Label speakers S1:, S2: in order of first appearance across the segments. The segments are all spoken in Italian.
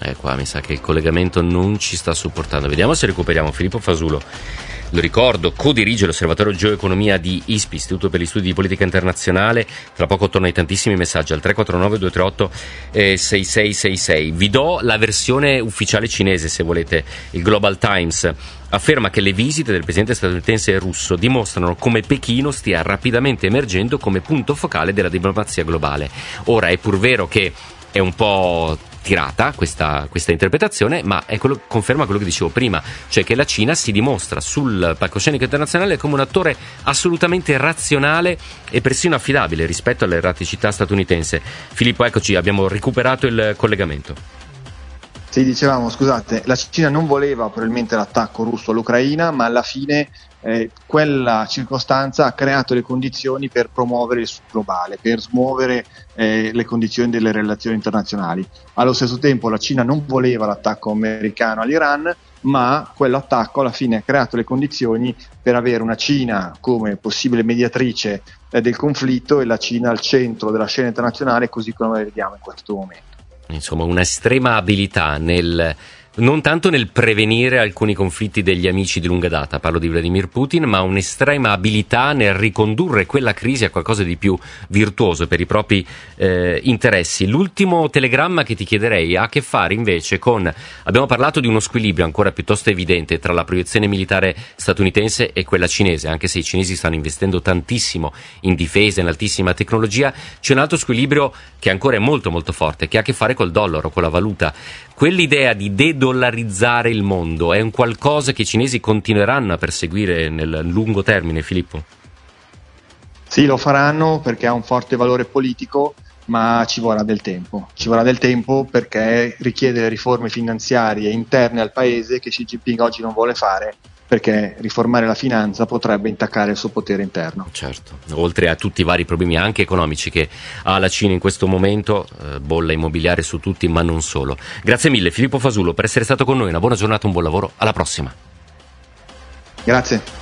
S1: Qua mi sa che il collegamento non ci sta supportando. Vediamo se recuperiamo Filippo Fasulo. Lo ricordo, co-dirige l'Osservatorio Geoeconomia di ISPI, Istituto per gli Studi di Politica Internazionale. Tra poco torno ai tantissimi messaggi al 349-238-6666. Vi do la versione ufficiale cinese, se volete. Il Global Times afferma che le visite del presidente statunitense e russo dimostrano come Pechino stia rapidamente emergendo come punto focale della diplomazia globale. Ora, è pur vero che è un po' tirata questa interpretazione, ma conferma quello che dicevo prima, cioè che la Cina si dimostra sul palcoscenico internazionale come un attore assolutamente razionale e persino affidabile rispetto all'erraticità statunitense. Filippo, eccoci, abbiamo recuperato il collegamento.
S2: Sì, dicevamo, scusate, la Cina non voleva probabilmente l'attacco russo all'Ucraina, ma alla fine quella circostanza ha creato le condizioni per promuovere il Sud globale, per smuovere le condizioni delle relazioni internazionali. Allo stesso tempo la Cina non voleva l'attacco americano all'Iran, ma quell'attacco alla fine ha creato le condizioni per avere una Cina come possibile mediatrice del conflitto e la Cina al centro della scena internazionale, così come la vediamo in questo momento.
S1: Insomma, un'estrema abilità non tanto nel prevenire alcuni conflitti degli amici di lunga data, parlo di Vladimir Putin, ma un'estrema abilità nel ricondurre quella crisi a qualcosa di più virtuoso per i propri interessi. L'ultimo telegramma che ti chiederei ha a che fare invece con, abbiamo parlato di uno squilibrio ancora piuttosto evidente tra la proiezione militare statunitense e quella cinese, anche se i cinesi stanno investendo tantissimo in difesa, in altissima tecnologia. C'è un altro squilibrio che ancora è molto molto forte, che ha a che fare col dollaro, con la valuta. Quell'idea di de-dollarizzare il mondo è un qualcosa che i cinesi continueranno a perseguire nel lungo termine, Filippo?
S2: Sì, lo faranno perché ha un forte valore politico, ma ci vorrà del tempo. Ci vorrà del tempo perché richiede riforme finanziarie interne al paese che Xi Jinping oggi non vuole fare, perché riformare la finanza potrebbe intaccare il suo potere interno.
S1: Certo, oltre a tutti i vari problemi anche economici che ha la Cina in questo momento, bolla immobiliare su tutti, ma non solo. Grazie mille Filippo Fasulo per essere stato con noi, una buona giornata, un buon lavoro, alla prossima.
S2: Grazie.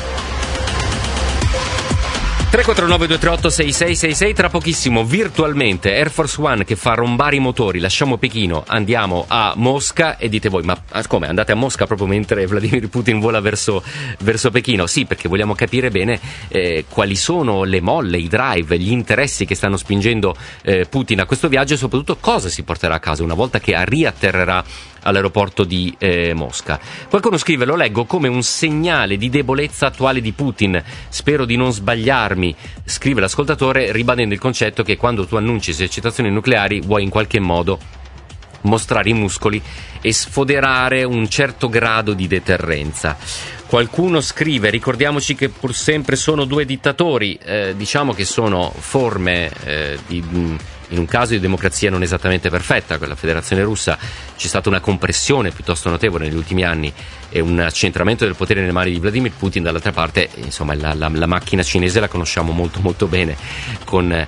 S1: 349-238-6666, tra pochissimo virtualmente Air Force One che fa rombare i motori, lasciamo Pechino, andiamo a Mosca e dite voi, ma come andate a Mosca proprio mentre Vladimir Putin vola verso Pechino? Sì, perché vogliamo capire bene quali sono le molle, i drive, gli interessi che stanno spingendo Putin a questo viaggio e soprattutto cosa si porterà a casa una volta che riatterrerà all'aeroporto di Mosca. Qualcuno scrive, lo leggo come un segnale di debolezza attuale di Putin, spero di non sbagliarmi, scrive l'ascoltatore ribadendo il concetto che quando tu annunci esercitazioni nucleari vuoi in qualche modo mostrare i muscoli e sfoderare un certo grado di deterrenza. Qualcuno scrive, ricordiamoci che pur sempre sono due dittatori, diciamo che sono forme in un caso di democrazia non esattamente perfetta, quella Federazione Russa, c'è stata una compressione piuttosto notevole negli ultimi anni e un accentramento del potere nelle mani di Vladimir Putin. Dall'altra parte, insomma, la macchina cinese la conosciamo molto molto bene, con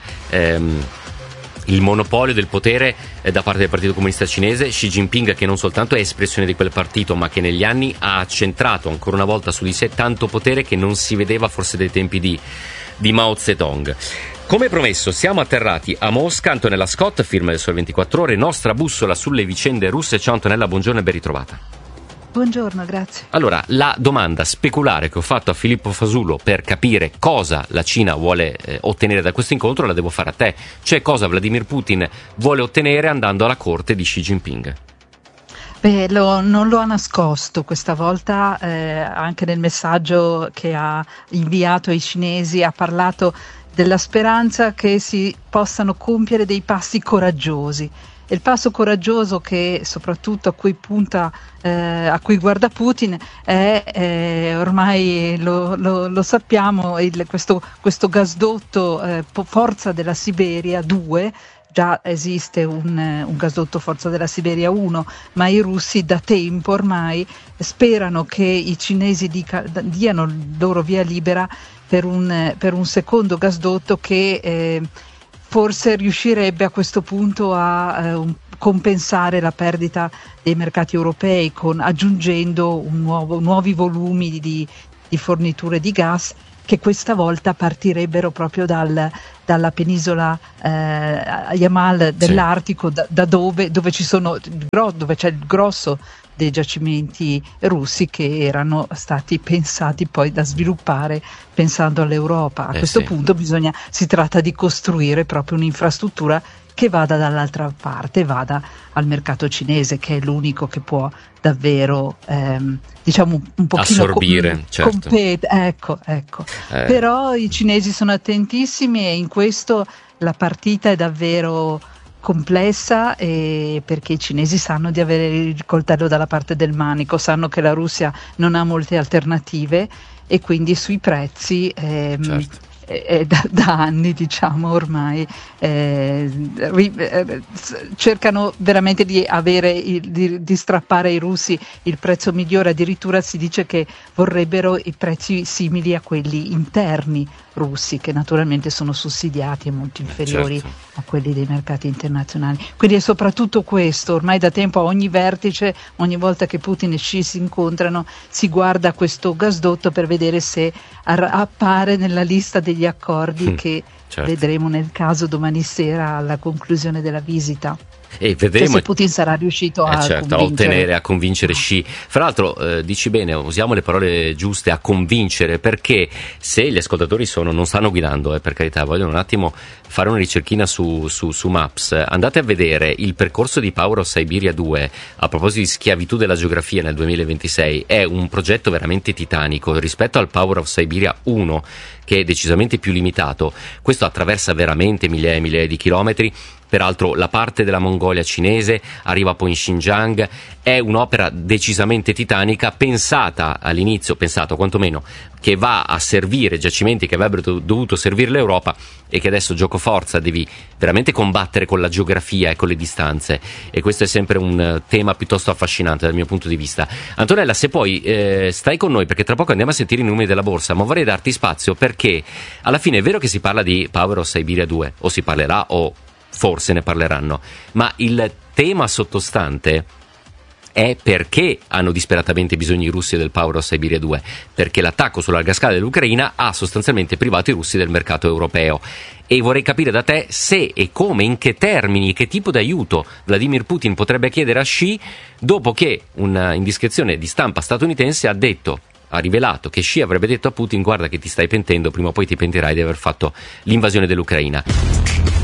S1: il monopolio del potere da parte del Partito Comunista Cinese, Xi Jinping che non soltanto è espressione di quel partito ma che negli anni ha accentrato ancora una volta su di sé tanto potere che non si vedeva forse dai tempi di Mao Zedong. Come promesso, siamo atterrati a Mosca. Antonella Scott, firma del Sole 24 Ore, nostra bussola sulle vicende russe. Ciao Antonella, buongiorno e ben ritrovata.
S3: Buongiorno, grazie.
S1: Allora, la domanda speculare che ho fatto a Filippo Fasulo per capire cosa la Cina vuole ottenere da questo incontro la devo fare a te. Cioè, cosa Vladimir Putin vuole ottenere andando alla corte di Xi Jinping?
S3: Non lo ha nascosto questa volta, anche nel messaggio che ha inviato ai cinesi ha parlato della speranza che si possano compiere dei passi coraggiosi. E il passo coraggioso che soprattutto a cui punta, a cui guarda Putin è ormai lo sappiamo, questo gasdotto Forza della Siberia 2. Già esiste un gasdotto Forza della Siberia 1, ma i russi da tempo ormai sperano che i cinesi diano loro via libera per un secondo gasdotto che forse riuscirebbe a questo punto a compensare la perdita dei mercati europei, aggiungendo nuovi volumi di forniture di gas che questa volta partirebbero proprio dalla penisola Yamal dell'Artico, da dove ci sono, dove c'è il grosso dei giacimenti russi che erano stati pensati poi da sviluppare pensando all'Europa. A questo punto si tratta di costruire proprio un'infrastruttura che vada dall'altra parte, vada al mercato cinese, che è l'unico che può davvero diciamo un pochino
S1: assorbire, certo.
S3: Ecco. Però i cinesi sono attentissimi e in questo la partita è davvero complessa, perché i cinesi sanno di avere il coltello dalla parte del manico, sanno che la Russia non ha molte alternative e quindi sui prezzi
S1: certo.
S3: Da anni, diciamo, ormai cercano veramente di di strappare ai russi il prezzo migliore. Addirittura si dice che vorrebbero i prezzi simili a quelli interni russi, che naturalmente sono sussidiati e molto inferiori,
S1: certo,
S3: a quelli dei mercati internazionali. Quindi è soprattutto questo, ormai da tempo a ogni vertice, ogni volta che Putin e Xi si incontrano, si guarda questo gasdotto per vedere se appare nella lista degli accordi che
S1: certo,
S3: vedremo nel caso domani sera alla conclusione della visita.
S1: E vedremo
S3: se Putin sarà riuscito a
S1: convincere Xi. Fra l'altro dici bene, usiamo le parole giuste, a convincere, perché se gli ascoltatori non stanno guidando, per carità, vogliono un attimo fare una ricerchina su Maps, andate a vedere il percorso di Power of Siberia 2 a proposito di schiavitù della geografia nel 2026. È un progetto veramente titanico rispetto al Power of Siberia 1, che è decisamente più limitato. Questo attraversa veramente migliaia e migliaia di chilometri. Peraltro la parte della Mongolia cinese arriva poi in Xinjiang. È un'opera decisamente titanica, pensato quantomeno, che va a servire giacimenti che avrebbero dovuto servire l'Europa e che adesso, gioco forza, devi veramente combattere con la geografia e con le distanze, e questo è sempre un tema piuttosto affascinante dal mio punto di vista. Antonella, se poi stai con noi, perché tra poco andiamo a sentire i numeri della borsa, ma vorrei darti spazio, perché alla fine è vero che si parla di Power of Siberia 2, o si parlerà o forse ne parleranno, ma il tema sottostante è perché hanno disperatamente bisogno i russi del Power of Siberia 2, perché l'attacco sulla larga scala dell'Ucraina ha sostanzialmente privato i russi del mercato europeo. E vorrei capire da te se e come, in che termini, che tipo di aiuto Vladimir Putin potrebbe chiedere a Xi, dopo che un'indiscrezione di stampa statunitense ha rivelato che Xi avrebbe detto a Putin: guarda che ti stai pentendo, prima o poi ti pentirai di aver fatto l'invasione dell'Ucraina.